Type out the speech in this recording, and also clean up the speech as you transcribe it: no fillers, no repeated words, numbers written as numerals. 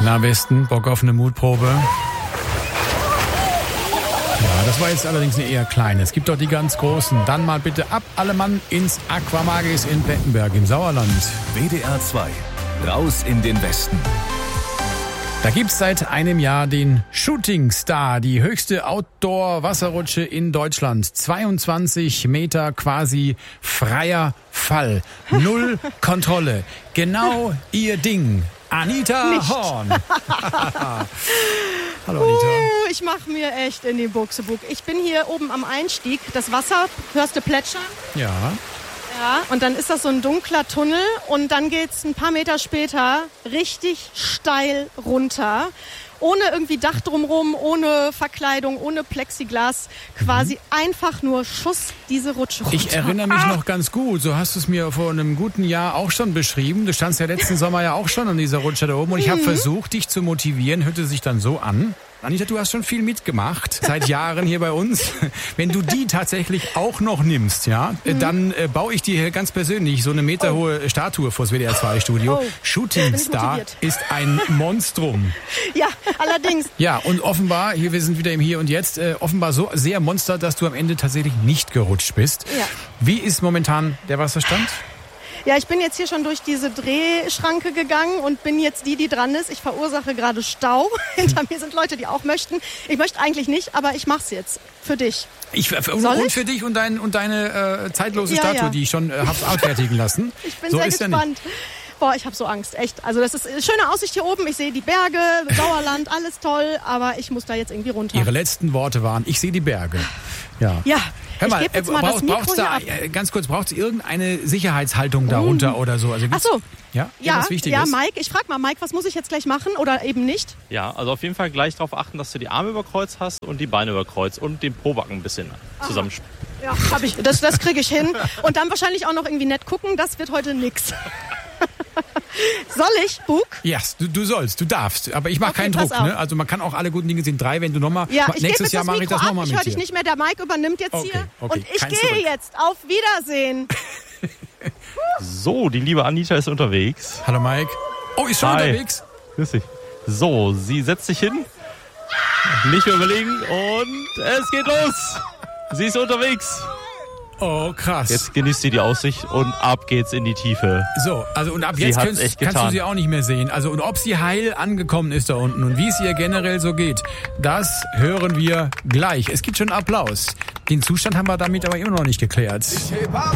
Na, Westen, Bock auf eine Mutprobe? Ja, das war jetzt allerdings eine eher kleine. Es gibt doch die ganz großen. Dann mal bitte ab, alle Mann ins Aquamagis in Plettenberg im Sauerland. WDR 2, raus in den Westen. Da gibt's seit einem Jahr den Shooting Star, die höchste Outdoor-Wasserrutsche in Deutschland. 22 Meter quasi freier Fall. Null Kontrolle. Genau ihr Ding. Anita Horn. Hallo Anita. Ich mache mir echt in die Buchsebuch. Ich bin hier oben am Einstieg. Das Wasser, hörst du plätschern? Ja. Ja, und dann ist das so ein dunkler Tunnel und dann geht's ein paar Meter später richtig steil runter. Ohne irgendwie Dach drumherum, ohne Verkleidung, ohne Plexiglas. Quasi einfach nur Schuss diese Rutsche runter. Ich erinnere mich noch ganz gut. So hast du es mir vor einem guten Jahr auch schon beschrieben. Du standst ja letzten Sommer ja auch schon an dieser Rutsche da oben. Und ich habe versucht, dich zu motivieren. Hörte sich dann so an. Anita, du hast schon viel mitgemacht, seit Jahren hier bei uns. Wenn du die tatsächlich auch noch nimmst, ja, dann baue ich dir hier ganz persönlich so eine meterhohe Statue vors WDR 2 Studio. Shooting Star ist ein Monstrum. Ja, allerdings. Ja, und offenbar, wir sind wieder im Hier und Jetzt, offenbar so sehr Monster, dass du am Ende tatsächlich nicht gerutscht bist. Ja. Wie ist momentan der Wasserstand? Ja, ich bin jetzt hier schon durch diese Drehschranke gegangen und bin jetzt die dran ist. Ich verursache gerade Stau. Hinter mir sind Leute, die auch möchten. Ich möchte eigentlich nicht, aber ich mach's jetzt. Für dich. Und für dich und deine zeitlose Statue, die ich schon hab's ausfertigen lassen. Ich bin sehr gespannt. Boah, ich habe so Angst, echt. Also das ist eine schöne Aussicht hier oben. Ich sehe die Berge, Sauerland, alles toll. Aber ich muss da jetzt irgendwie runter. Ihre letzten Worte waren, ich sehe die Berge. Ja. Hör mal, ich gebe jetzt mal das Mikro hier ab. Ganz kurz, braucht es irgendeine Sicherheitshaltung darunter oder so? Also ach so. Ja, was Wichtiges? Ja, Mike, ich frage mal, Mike, was muss ich jetzt gleich machen oder eben nicht? Ja, also auf jeden Fall gleich darauf achten, dass du die Arme über Kreuz hast und die Beine über Kreuz und den Pobacken ein bisschen zusammenspielen. Ja, habe ich. Das kriege ich hin. Und dann wahrscheinlich auch noch irgendwie nett gucken. Das wird heute nix. Soll ich, Bug? Ja, du sollst, du darfst. Aber ich mache keinen Druck. Ne? Also man kann auch alle guten Dinge sind 3, wenn du nochmal... Ja, nächstes Jahr mache ich das nochmal mit dir. Ich höre dich nicht mehr, der Mike übernimmt jetzt hier. Okay. Und ich gehe jetzt. Auf Wiedersehen. So, die liebe Anita ist unterwegs. Hallo Mike. Oh, ist schon unterwegs? Grüß dich. So, sie setzt sich hin. Nicht mehr überlegen und es geht los. Sie ist unterwegs. Oh, krass. Jetzt genießt sie die Aussicht und ab geht's in die Tiefe. So, also und ab jetzt kannst du sie auch nicht mehr sehen. Also und ob sie heil angekommen ist da unten und wie es ihr generell so geht, das hören wir gleich. Es gibt schon Applaus. Den Zustand haben wir damit aber immer noch nicht geklärt.